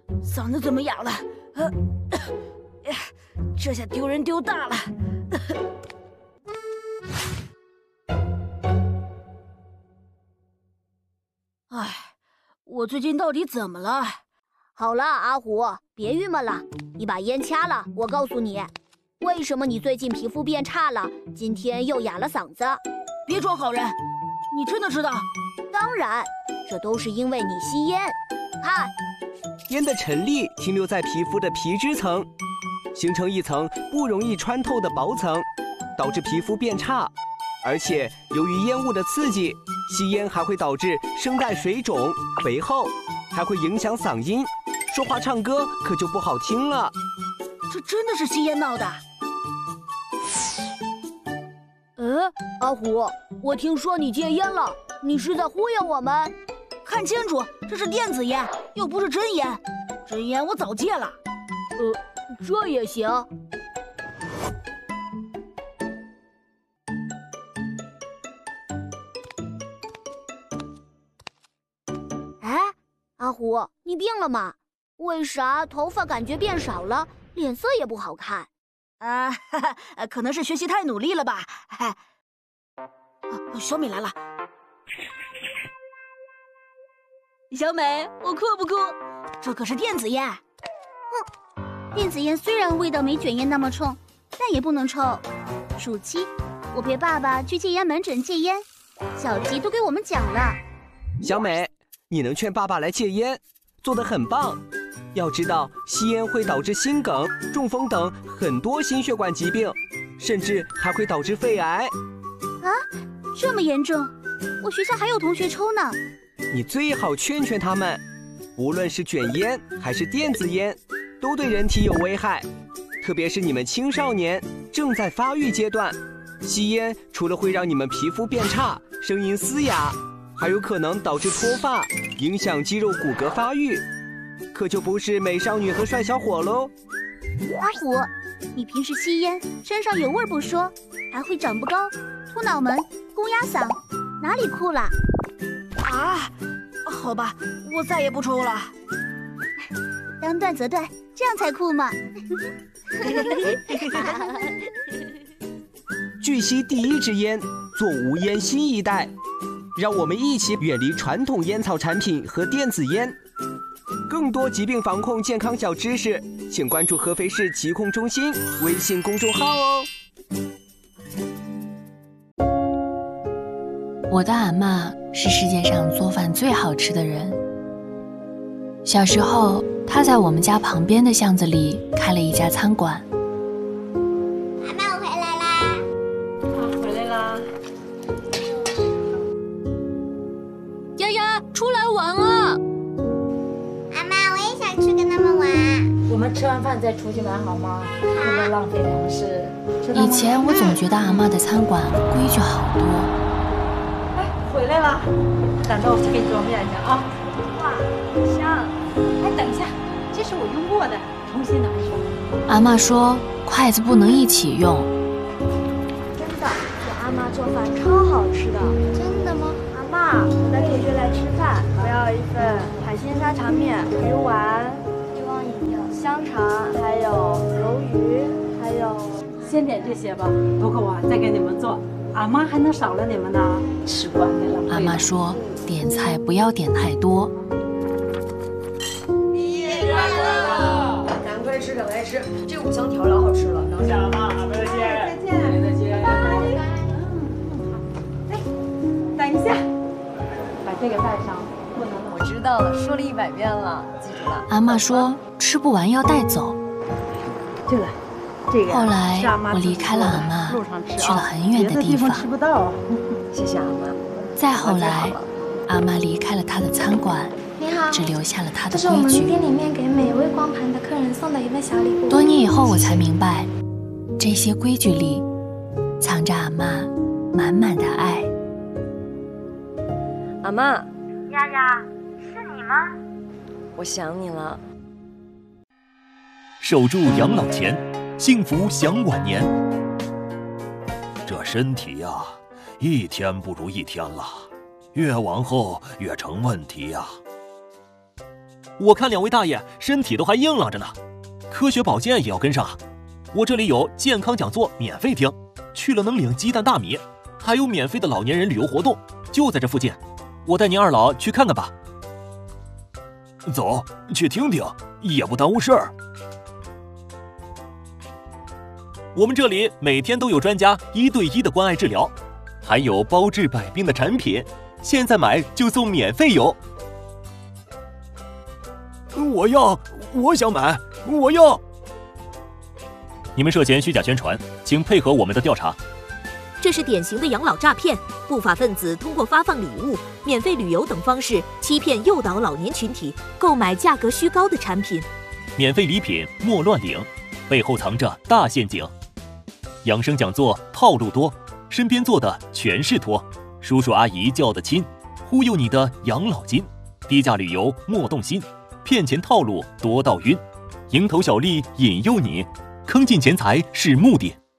嗓子怎么哑了？这下丢人丢大了。哎，我最近到底怎么了？ 好了，阿虎，别郁闷了，你把烟掐了。我告诉你，为什么你最近皮肤变差了，今天又哑了嗓子？ 别装好人，你真的知道？ 当然，这都是因为你吸烟。看， 烟的尘粒停留在皮肤的皮脂层，形成一层不容易穿透的薄层，导致皮肤变差。而且由于烟雾的刺激，吸烟还会导致声带水肿、肥厚，还会影响嗓音，说话唱歌可就不好听了。 这真的是吸烟闹的？ 阿虎，我听说你戒烟了，你是在忽悠我们？ 看清楚，这是电子烟，又不是真烟。真烟我早戒了。 这也行。哎，阿虎，你病了吗？为啥头发感觉变少了，脸色也不好看？ 可能是学习太努力了吧。小美来了。小美，我酷不酷？这可是电子烟。 电子烟虽然味道没卷烟那么冲，但也不能抽。暑期，我陪爸爸去戒烟门诊戒烟，小吉都给我们讲了。 小美，你能劝爸爸来戒烟，做得很棒。要知道，吸烟会导致心梗、中风等很多心血管疾病，甚至还会导致肺癌。 啊，这么严重？我学校还有同学抽呢。 你最好劝劝他们，无论是卷烟还是电子烟，都对人体有危害。特别是你们青少年正在发育阶段，吸烟除了会让你们皮肤变差、声音嘶哑，还有可能导致脱发，影响肌肉骨骼发育，可就不是美少女和帅小伙喽。 阿虎，你平时吸烟，身上有味不说，还会长不高、秃脑门、公鸭嗓，哪里酷了？ 啊，好吧，我再也不抽了。 当断则断，这样才酷嘛。 据悉第一支烟，做无烟新一代，让我们一起远离传统烟草产品和电子烟。更多疾病防控健康小知识，请关注合肥市疾控中心微信公众号哦。 我的阿嬷是世界上做饭最好吃的人。小时候，她在我们家旁边的巷子里开了一家餐馆。 阿嬷，我回来啦！ 回来啦！ 丫丫，出来玩啊！ 阿嬷，我也想去跟他们玩。 我们吃完饭再出去玩好吗？不能浪费粮食。 以前我总觉得阿嬷的餐馆规矩好多。 回来了，等着我去给你装面去啊！哇，香！哎，等一下，这是我用过的，重新拿一双。 阿嬷说筷子不能一起用。 真的，我阿嬷做饭超好吃的。 真的吗？ 阿嬷，我带同学来吃饭，我要一份海鲜沙茶面、鱼丸、一汪饮料、香肠，还有鱿鱼，还有…… 先点这些吧，不够啊，再给你们做。阿妈还能少了你们呢，吃惯了。 阿嬷说点菜不要点太多。 毕业快乐！赶快吃，赶快吃，这五香调老好吃了。等下吧，再见，再见，再见， 哎，等一下，把这个带上，不能。 我知道了，说了100遍了，记住了。 阿嬷说吃不完要带走。 对了。 后来我离开了阿嬷，去了很远的地方。 吃不到。 谢谢阿嬷。 再后来，阿嬷离开了她的餐馆， 你好， 只留下了她的这是我们规矩。 店里面给每位光盘的客人送的一份小礼物。 多年以后，我才明白，这些规矩里藏着阿嬷满满的爱。 阿嬷， 丫丫，是你吗？ 我想你了。 守住养老钱，幸福享晚年。这身体呀，一天不如一天了，越往后越成问题呀。 我看2位大爷身体都还硬朗着呢，科学保健也要跟上啊！我这里有健康讲座免费听，去了能领鸡蛋大米，还有免费的老年人旅游活动，就在这附近。我带您2老去看看吧。走，去听听，也不耽误事儿。我们这里每天都有专家1对1的关爱治疗，还有包治百病的产品，现在买就送免费邮。我想买，我要。你们涉嫌虚假宣传，请配合我们的调查。 这是典型的养老诈骗，不法分子通过发放礼物、免费旅游等方式欺骗诱导老年群体购买价格虚高的产品。 免费礼品莫乱领，背后藏着大陷阱。养生讲座套路多，身边坐的全是托，叔叔阿姨叫得亲，忽悠你的养老金。低价旅游莫动心，骗钱套路多到晕，蝇头小利引诱你，坑进钱财是目的。